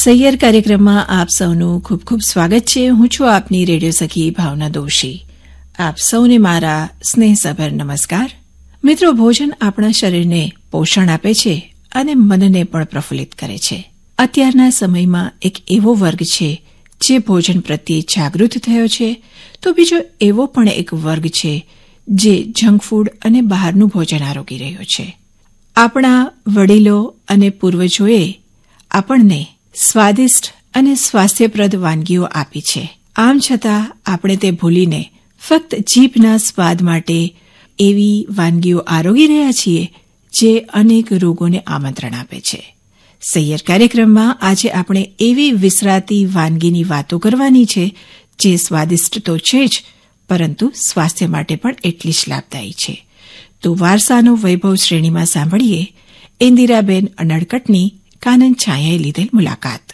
સૈયર કાર્યક્રમમાં આપ સૌનું ખૂબ ખૂબ સ્વાગત છે. હું છું આપની રેડિયો સખી ભાવના દોશી. આપ સૌને મારા સ્નેહસભર નમસ્કાર. મિત્રો, ભોજન આપણા શરીરને પોષણ આપે છે અને મનને પણ પ્રફુલ્લિત કરે છે. અત્યારના સમયમાં એક એવો વર્ગ છે જે ભોજન પ્રત્યે જાગૃત થયો છે, તો બીજો એવો પણ એક વર્ગ છે જે જંક ફૂડ અને બહારનું ભોજન આરોગી રહ્યો છે. આપણા વડીલો અને પૂર્વજોએ આપણને સ્વાદિષ્ટ અને સ્વાસ્થ્યપ્રદ વાનગીઓ આપી છે. આમ છતાં આપણે તે ભૂલીને ફક્ત જીભના સ્વાદ માટે એવી વાનગીઓ આરોગી રહ્યા છીએ જે અનેક રોગોને આમંત્રણ આપે છે. સૈયર કાર્યક્રમમાં આજે આપણે એવી વિસરાતી વાનગીની વાતો કરવાની છે જે સ્વાદિષ્ટ તો છે જ, પરંતુ સ્વાસ્થ્ય માટે પણ એટલી જ લાભદાયી છે. તો વારસાનો વૈભવ શ્રેણીમાં સાંભળીએ ઇન્દિરાબેન અનડકટની કાનન છાયાએ લીધેલ મુલાકાત.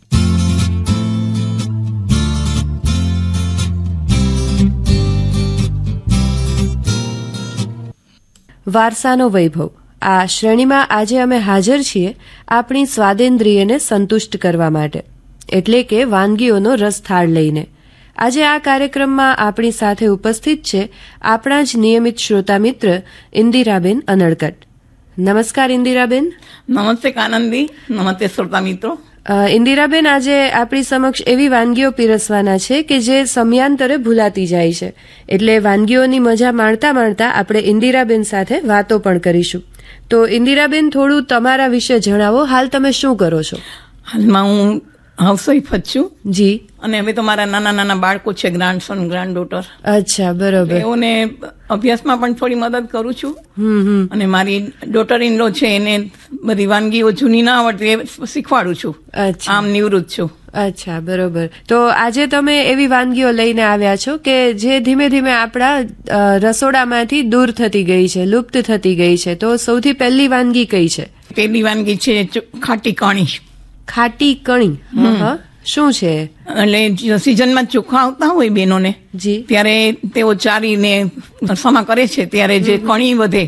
વારસાનો વૈભવ આ શ્રેણીમાં આજે અમે હાજર છીએ આપણી સ્વાદેન્દ્રિયને સંતુષ્ટ કરવા માટે, એટલે કે વાનગીઓનો રસથાળ લઈને. આજે આ કાર્યક્રમમાં આપણી સાથે ઉપસ્થિત છે આપણા જ નિયમિત શ્રોતા મિત્ર ઇન્દિરાબેન અનડકટ. નમસ્કાર ઇન્દિરાબેન. નમસ્તે કાનંદી. નમસ્તે શ્રોતા મિત્રો. ઇન્દિરાબેન, આજે આપણી સમક્ષ એવી વાનગીઓ પીરસવાના છે કે જે સમયાંતરે ભૂલાતી જાય છે, એટલે વાનગીઓની મજા માણતા માણતા આપણે ઇન્દિરાબેન સાથે વાતો પણ કરીશું. તો ઇન્દિરાબેન, થોડું તમારા વિશે જણાવો. હાલ તમે શું કરો છો? હાલમાં હું હાઉસવાઈફ જ છું. જી. અને હવે તો મારા નાના નાના બાળકો છે, ગ્રાન્ડસન ગ્રાન્ડ ડોટર. અચ્છા, બરોબર. એઓને અભ્યાસમાં પણ થોડી મદદ કરું છું. અને મારી ડોટર ઇન લો છે, એને બધી વાનગીઓ જૂની ના આવડતી એ શીખવાડું છું. આમ નિવૃત્ત છું. અચ્છા, બરોબર. તો આજે તમે એવી વાનગીઓ લઈને આવ્યા છો કે જે ધીમે ધીમે આપણા રસોડામાંથી દૂર થતી ગઈ છે, લુપ્ત થતી ગઈ છે. તો સૌથી પહેલી વાનગી કઈ છે? પહેલી વાનગી છે ખાટી કણી. ખાટી કણી? શું છે? એટલે સિઝનમાં ચોખા આવતા હોય બહેનોને, ત્યારે તેઓ ચારીને સમા કરે છે, ત્યારે જે કણી વધે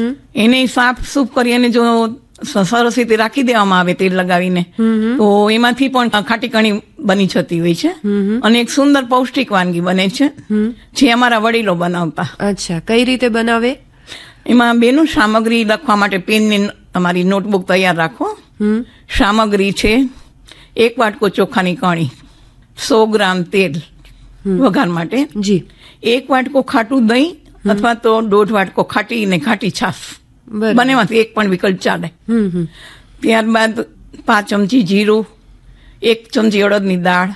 એને સાફ સૂફ કરી અને જો સરસ રીતે રાખી દેવામાં આવે તેલ લગાવીને, તો એમાંથી પણ ખાટી કણી બની જતી હોય છે અને એક સુંદર પૌષ્ટિક વાનગી બને છે જે અમારા વડીલો બનાવતા. અચ્છા, કઈ રીતે બનાવે? એમાં બેનું સામગ્રી લખવા માટે પેનની તમારી નોટબુક તૈયાર રાખો. સામગ્રી છે 1 વાટકો ચોખાની કણી, 100 ગ્રામ તેલ વઘાર માટે, 1 વાટકો ખાટું દહીં અથવા તો 1.5 વાટકો ખાટી ને ઘાટી છાશ, બંનેમાંથી એક પણ વિકલ્પ ચાલે. ત્યારબાદ 5 ચમચી જીરું, 1 ચમચી અડદની દાળ,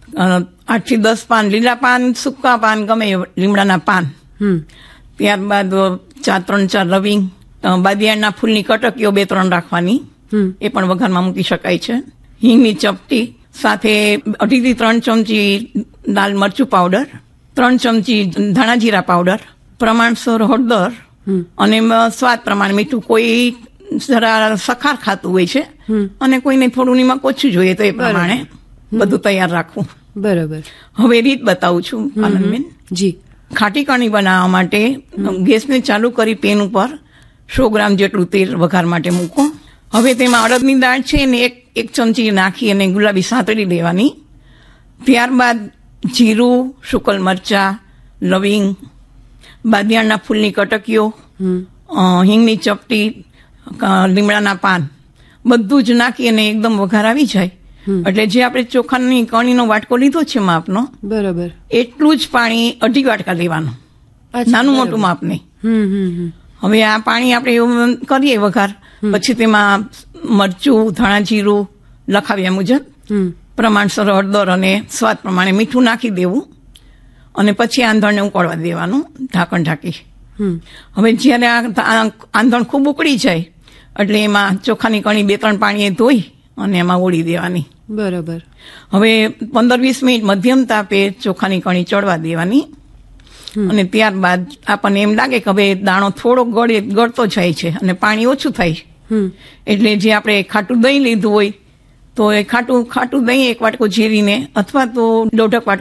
8 થી 10 પાન લીલા પાન, સૂકા પાન ગમે લીમડાના પાન. ત્યારબાદ 3-4 લવિંગ, બાદિયાના ફૂલની કટકીઓ 2-3 રાખવાની, એ પણ વઘારમાં મૂકી શકાય છે. હિંગની ચપટી સાથે 2.5 થી 3 ચમચી લાલ મરચું પાવડર, 3 ચમચી ધાણા જીરા પાવડર, પ્રમાણસર હળદર અને સ્વાદ પ્રમાણે મીઠું. કોઈ જરા સખાર ખાતું હોય છે અને કોઈને થોડું નિમક ઓછું જોઈએ, તો એ પ્રમાણે બધું તૈયાર રાખવું. બરાબર. હવે રીત બતાવું છું આનંદબેન. જી. ખાટી કણી બનાવવા માટે ગેસને ચાલુ કરી પેન ઉપર 100 ગ્રામ જેટલું તેલ વઘાર માટે મૂકો. હવે તેમાં અડદની દાળ છે ને 1 ચમચી નાખી અને ગુલાબી સાંતળી લેવાની. ત્યારબાદ જીરું, શુકલ મરચા, લવિંગ, બાદિયાના ફૂલની કટકીઓ, હિંગની ચપટી, લીમડાના પાન બધું જ નાખી અને એકદમ વઘાર આવી જાય એટલે જે આપણે ચોખાની કણીનો વાટકો લીધો છે માપનો, બરાબર, એટલું જ પાણી 2.5 વાટકા લેવાનું, નાનું મોટું માપ નહીં. હવે આ પાણી આપણે એવું કરીએ વઘાર, પછી તેમાં મરચું, ધાણા જીરું લખાવ્યા મુજબ, પ્રમાણસર હળદર અને સ્વાદ પ્રમાણે મીઠું નાખી દેવું અને પછી આંધણને ઉકળવા દેવાનું ઢાંકણ ઢાંકી. હવે જ્યારે આ આંધણ ખૂબ ઉકળી જાય એટલે એમાં ચોખાની કણી 2-3 પાણીએ ધોઈ અને એમાં ઓળી દેવાની. બરાબર. હવે 15-20 મિનિટ મધ્યમ તાપે ચોખાની કણી ચડવા દેવાની અને ત્યારબાદ આપણને એમ લાગે કે હવે દાણો થોડો ગળતો જાય છે અને પાણી ઓછું થાય, એટલે જે આપણે ખાટું દહીં લીધું હોય તો એ ખાટું દહીં 1 વાટકો જીરીને અથવા તો 1.5 વાટકો